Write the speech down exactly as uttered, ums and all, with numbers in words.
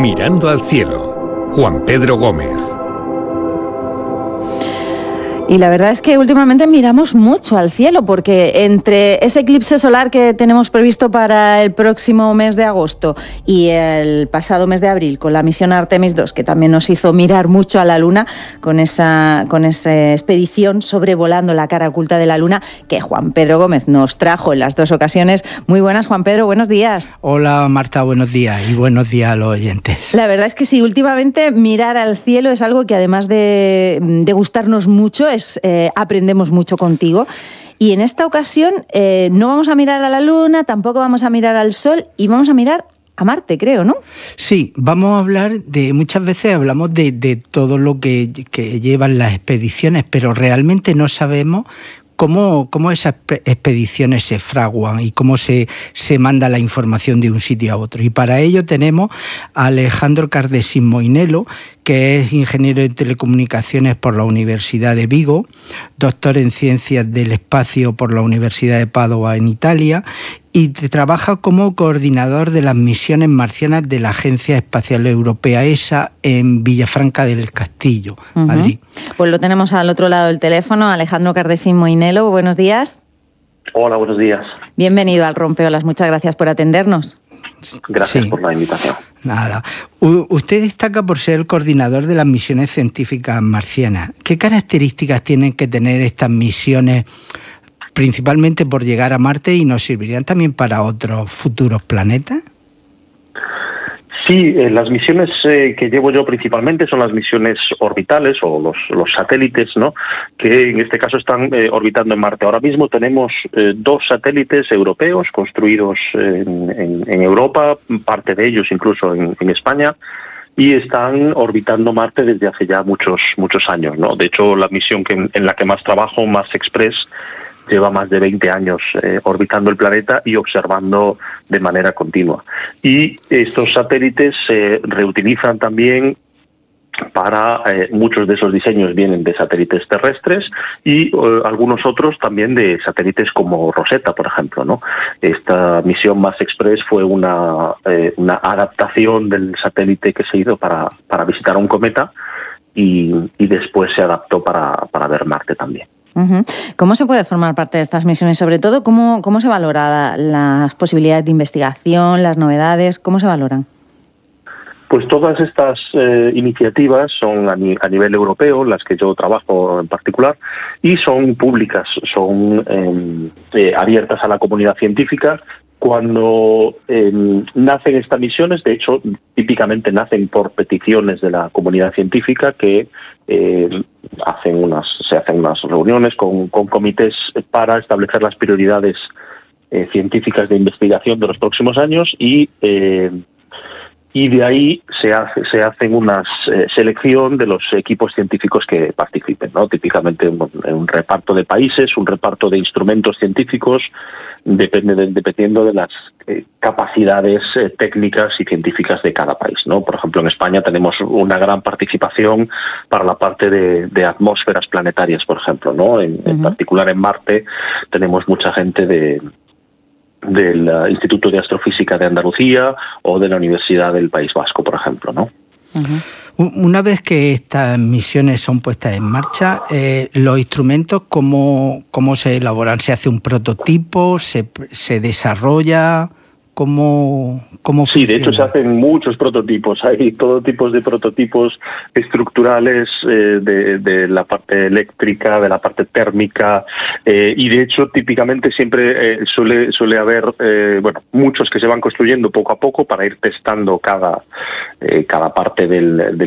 Mirando al cielo, Juan Pedro Gómez. Y la verdad es que últimamente miramos mucho al cielo, porque entre ese eclipse solar que tenemos previsto para el próximo mes de agosto y el pasado mes de abril con la misión Artemis dos, que también nos hizo mirar mucho a la Luna con esa, con esa expedición sobrevolando la cara oculta de la Luna que Juan Pedro Gómez nos trajo en las dos ocasiones. Muy buenas, Juan Pedro, buenos días. Hola Marta, buenos días y buenos días a los oyentes. La verdad es que sí, últimamente mirar al cielo es algo que además de, de gustarnos mucho, es Eh, aprendemos mucho contigo. Y en esta ocasión eh, no vamos a mirar a la Luna, tampoco vamos a mirar al Sol y vamos a mirar a Marte, creo, ¿no? Sí, vamos a hablar de, muchas veces hablamos de, de todo lo que, que llevan las expediciones, pero realmente no sabemos cómo, cómo esas expediciones se fraguan y cómo se, se manda la información de un sitio a otro. Y para ello tenemos a Alejandro Cardesín Moinelo, que es ingeniero de telecomunicaciones por la Universidad de Vigo, doctor en ciencias del espacio por la Universidad de Padua en Italia, y trabaja como coordinador de las misiones marcianas de la Agencia Espacial Europea E S A en Villafranca del Castillo, uh-huh. Madrid. Pues lo tenemos al otro lado del teléfono, Alejandro Cardesín Moinelo. Buenos días. Hola, buenos días. Bienvenido al Rompeolas, muchas gracias por atendernos. Gracias sí. por la invitación. Nada. U- usted destaca por ser el coordinador de las misiones científicas marcianas. ¿Qué características tienen que tener estas misiones, principalmente por llegar a Marte, y nos servirían también para otros futuros planetas? Sí, eh, las misiones eh, que llevo yo principalmente son las misiones orbitales o los, los satélites, ¿no?, que en este caso están eh, orbitando en Marte. Ahora mismo tenemos eh, dos satélites europeos construidos en, en, en Europa, parte de ellos incluso en, en España, y están orbitando Marte desde hace ya muchos muchos años, ¿no? De hecho, la misión que, en la que más trabajo, Mars Express, lleva más de veinte años eh, orbitando el planeta y observando de manera continua. Y estos satélites se reutilizan también para, eh, muchos de esos diseños vienen de satélites terrestres y eh, algunos otros también de satélites como Rosetta, por ejemplo, ¿no? Esta misión Mars Express fue una, eh, una adaptación del satélite que se hizo para, para visitar un cometa y, y después se adaptó para, para ver Marte también. Uh-huh. ¿Cómo se puede formar parte de estas misiones? Sobre todo, ¿cómo, cómo se valora la, las posibilidades de investigación, las novedades? ¿Cómo se valoran? Pues todas estas eh, iniciativas son a, ni, a nivel europeo, las que yo trabajo en particular, y son públicas, son eh, eh, abiertas a la comunidad científica. Cuando eh, nacen estas misiones, de hecho, típicamente nacen por peticiones de la comunidad científica que eh, hacen unas, se hacen unas reuniones con, con comités para establecer las prioridades eh, científicas de investigación de los próximos años y eh, y de ahí se hace se hacen unas eh, selección de los equipos científicos que participen, ¿no? Típicamente un, un reparto de países, un reparto de instrumentos científicos, depende de, dependiendo de las eh, capacidades eh, técnicas y científicas de cada país, ¿no? Por ejemplo, en España tenemos una gran participación para la parte de, de atmósferas planetarias, por ejemplo, ¿no? En, uh-huh. en particular en Marte tenemos mucha gente de del uh, Instituto de Astrofísica de Andalucía o de la Universidad del País Vasco, por ejemplo, ¿no? Uh-huh. Una vez que estas misiones son puestas en marcha, eh, los instrumentos, ¿cómo, cómo se elaboran? ¿Se hace un prototipo? ¿Se, se desarrolla? ¿Cómo, cómo sí, funciona? De hecho se hacen muchos prototipos. Hay todo tipo de prototipos estructurales eh, de, de la parte eléctrica, de la parte térmica, eh, y de hecho típicamente siempre eh, suele suele haber eh, bueno muchos que se van construyendo poco a poco para ir testando cada eh, cada parte del, del